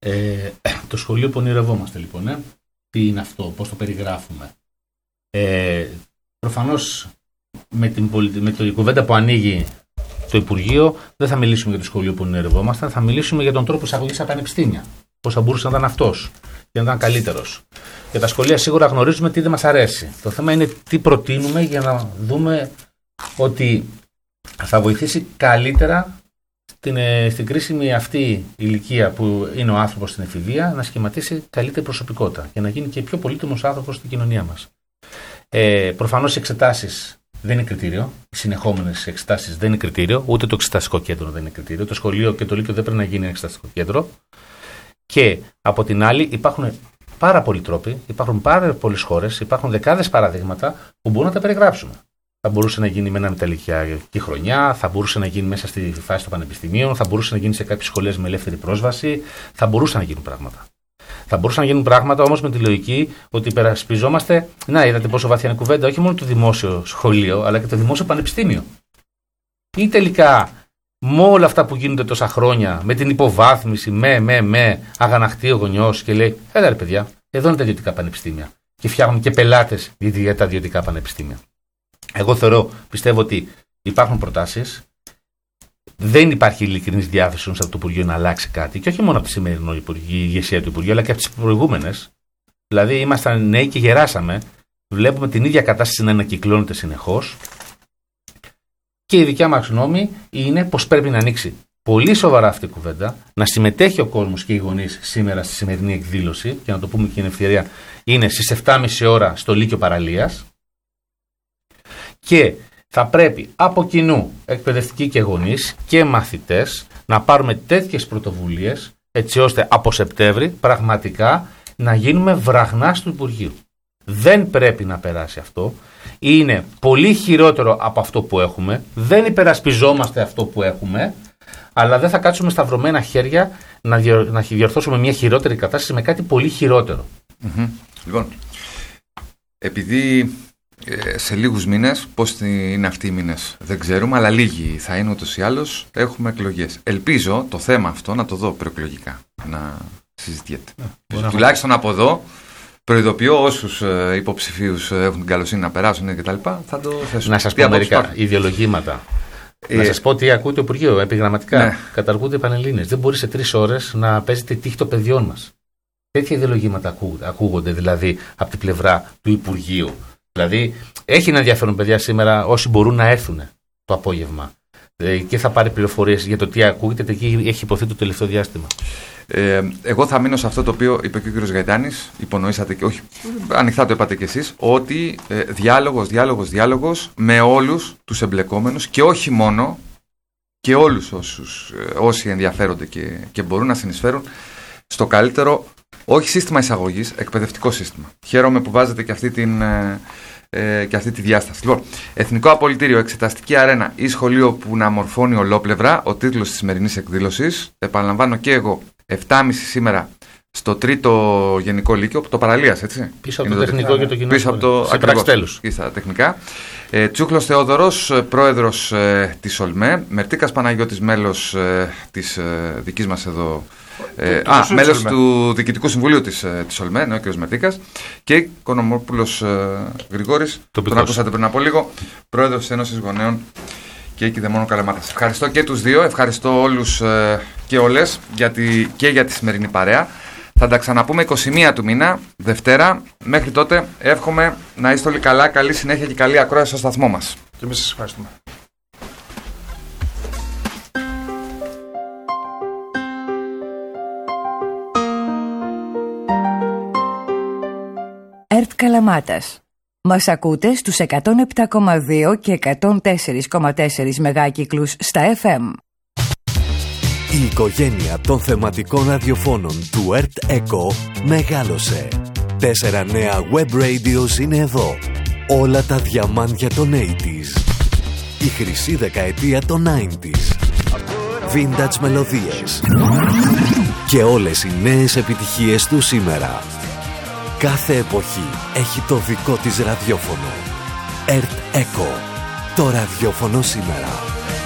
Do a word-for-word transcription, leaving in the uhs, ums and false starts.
Ε, το σχολείο που ονειρευόμαστε λοιπόν, ε? Τι είναι αυτό, πώς το περιγράφουμε. Ε, προφανώς με την, πολι... με την κουβέντα που ανοίγει το Υπουργείο δεν θα μιλήσουμε για το σχολείο που ονειρευόμαστε, θα μιλήσουμε για τον τρόπο εισαγωγής στα πανεπιστήμια. Πώς θα μπορούσε να ήταν αυτός και να ήταν καλύτερος. Για τα σχολεία σίγουρα γνωρίζουμε τι δεν μας αρέσει. Το θέμα είναι τι προτείνουμε για να δούμε ότι θα βοηθήσει καλύτερα στην, στην κρίσιμη αυτή ηλικία που είναι ο άνθρωπος στην εφηβεία να σχηματίσει καλύτερη προσωπικότητα και να γίνει και πιο πολύτιμος άνθρωπος στην κοινωνία μας. Ε, προφανώς οι εξετάσεις δεν είναι κριτήριο. Οι συνεχόμενες εξετάσεις δεν είναι κριτήριο. Ούτε το εξεταστικό κέντρο δεν είναι κριτήριο. Το σχολείο και το λύκειο δεν πρέπει να γίνει εξεταστικό κέντρο. Και από την άλλη υπάρχουν πάρα πολλοί τρόποι, υπάρχουν πάρα πολλές χώρες, υπάρχουν δεκάδες παραδείγματα που μπορούμε να τα περιγράψουμε. Θα μπορούσε να γίνει με ένα μεταλλικιακή χρονιά, θα μπορούσε να γίνει μέσα στη φάση των πανεπιστημίων, θα μπορούσε να γίνει σε κάποιες σχολές με ελεύθερη πρόσβαση, θα μπορούσαν να γίνουν πράγματα. Θα μπορούσαν να γίνουν πράγματα όμως με τη λογική ότι υπερασπιζόμαστε. Να, είδατε πόσο βαθιά είναι κουβέντα, όχι μόνο το δημόσιο σχολείο, αλλά και το δημόσιο πανεπιστήμιο. Ή τελικά με όλα αυτά που γίνονται τόσα χρόνια, με την υποβάθμιση, με, με, με, αγαναχτεί ο γονιός και λέει: έλα ρε παιδιά, εδώ είναι τα ιδιωτικά πανεπιστήμια. Και φτιάχνουμε και πελάτες για τα ιδιωτικά πανεπιστήμια. Εγώ θεωρώ, πιστεύω ότι υπάρχουν προτάσεις. Δεν υπάρχει ειλικρινής διάθεση από το Υπουργείο να αλλάξει κάτι. Και όχι μόνο από τη σημερινή ηγεσία του Υπουργείου, αλλά και από τις προηγούμενες. Δηλαδή, ήμασταν νέοι και γεράσαμε. Βλέπουμε την ίδια κατάσταση να ανακυκλώνεται συνεχώς. Και η δικιά μας γνώμη είναι πως πρέπει να ανοίξει πολύ σοβαρά αυτή η κουβέντα, να συμμετέχει ο κόσμος και οι γονείς σήμερα στη σημερινή εκδήλωση, και να το πούμε και την ευκαιρία, είναι στις επτά και μισή ώρα στο Λύκειο Παραλίας. Και θα πρέπει από κοινού, εκπαιδευτικοί και γονείς και μαθητές, να πάρουμε τέτοιες πρωτοβουλίες, έτσι ώστε από Σεπτέμβρη πραγματικά να γίνουμε βραγνάς του Υπουργείου. Δεν πρέπει να περάσει αυτό. Είναι πολύ χειρότερο από αυτό που έχουμε. Δεν υπερασπιζόμαστε αυτό που έχουμε, αλλά δεν θα κάτσουμε σταυρωμένα χέρια να, διορ, να διορθώσουμε μια χειρότερη κατάσταση με κάτι πολύ χειρότερο. Mm-hmm. Λοιπόν, επειδή ε, σε λίγους μήνες, πώς είναι αυτοί οι μήνες δεν ξέρουμε, αλλά λίγοι θα είναι ούτως ή άλλως, έχουμε εκλογές. Ελπίζω το θέμα αυτό να το δω προεκλογικά, να συζητιέται. Yeah, τουλάχιστον από εδώ. Προειδοποιώ όσους ε, υποψηφίους έχουν την καλοσύνη να περάσουν κτλ. Θα το θέσω. Να σας πω μερικά ιδεολογήματα. Ε, να σας πω τι ακούει το Υπουργείο επιγραμματικά. Ναι. Καταργούνται οι Πανελλήνιες. Δεν μπορεί σε τρεις ώρες να παίζετε τύχη των παιδιών μας. Τέτοια ιδεολογήματα ακούγονται, ακούγονται δηλαδή από την πλευρά του Υπουργείου. Δηλαδή έχει ένα ενδιαφέρον, παιδιά, σήμερα όσοι μπορούν να έρθουν το απόγευμα ε, και θα πάρει πληροφορίες για το τι ακούγεται και τι έχει υποθεί το τελευταίο διάστημα. Ε, εγώ θα μείνω σε αυτό το οποίο είπε και ο κ. Γαϊτάνης, υπονοήσατε και όχι, ανοιχτά το είπατε κι εσείς, ότι ε, διάλογος, διάλογος, διάλογος με όλους τους εμπλεκόμενους και όχι μόνο, και όλους όσους, ε, όσοι ενδιαφέρονται και, και μπορούν να συνεισφέρουν στο καλύτερο, όχι σύστημα εισαγωγής, εκπαιδευτικό σύστημα. Χαίρομαι που βάζετε και αυτή, την, ε, ε, και αυτή τη διάσταση. Λοιπόν, Εθνικό Απολυτήριο, Εξεταστική Αρένα ή Σχολείο που να μορφώνει ολόπλευρα, ο τίτλος της σημερινής εκδήλωσης. Επαναλαμβάνω και εγώ. επτά και μισή σήμερα στο τρίτο Γενικό Λύκειο, το Παραλίας, έτσι. Πίσω από το, το τεχνικό και το κοινό. Πίσω από το ακριβώς, στα τεχνικά. Ε, Τσούχλος Θεόδωρος, πρόεδρος ε, της ΟΛΜΕ. Μερτίκας Παναγιώτης, μέλος ε, της ε, δικής μας εδώ. Ε, το, το α, μέλος του Διοικητικού Συμβουλίου της, ε, της ΟΛΜΕ, ναι, ο κ. Μερτίκας. Και Οικονομόπουλος ε, Γρηγόρης, τον ακούσατε πριν από λίγο, πρόεδρος της Ένωσης Γονέων και Κηδεμόνων Καλαμάτας. Ευχαριστώ και τους δύο, ευχαριστώ όλους ε, και όλες για τη, και για τη σημερινή παρέα. Θα τα ξαναπούμε είκοσι μία του μήνα, Δευτέρα. Μέχρι τότε εύχομαι να είστε όλοι καλά, καλή συνέχεια και καλή ακρόαση στο σταθμό μας. Και εμείς σας ευχαριστούμε. ΕΡΤ Καλαμάτας. Μας ακούτε στους εκατόν επτά κόμμα δύο και εκατόν τέσσερα κόμμα τέσσερα μεγάκυκλους στα εφ εμ. Η οικογένεια των θεματικών ραδιοφώνων του ΕΡΤ ΕΚΟ μεγάλωσε. Τέσσερα νέα web radios είναι εδώ. Όλα τα διαμάντια των ογδόντα. Η χρυσή δεκαετία των ενενήντα. Vintage μελωδίες. Και όλες οι νέες επιτυχίες του σήμερα. Κάθε εποχή έχει το δικό της ραδιόφωνο. ΕΡΤ ΕΚΟ. Το ραδιόφωνο σήμερα.